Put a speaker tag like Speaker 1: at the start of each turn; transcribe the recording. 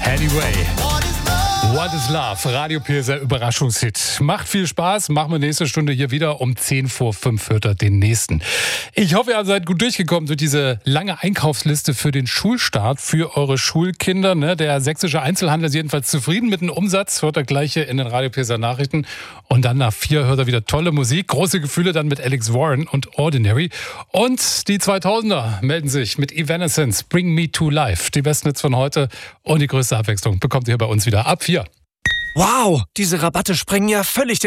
Speaker 1: Anyway. What is Love? Radio Pilser Überraschungshit. Macht viel Spaß. Machen wir nächste Stunde hier wieder. Um 10 vor 5 hört ihr den nächsten. Ich hoffe, ihr seid gut durchgekommen durch diese lange Einkaufsliste für den Schulstart für eure Schulkinder. Ne? Der sächsische Einzelhandel ist jedenfalls zufrieden mit dem Umsatz. Hört ihr gleich hier in den Radio Pilser Nachrichten. Und dann nach 4 hört ihr wieder tolle Musik. Große Gefühle dann mit Alex Warren und Ordinary. Und die 2000er melden sich mit Evanescence, Bring Me to Life. Die besten Hits von heute und die größte Abwechslung bekommt ihr bei uns wieder ab 4.
Speaker 2: Wow, diese Rabatte sprengen ja völlig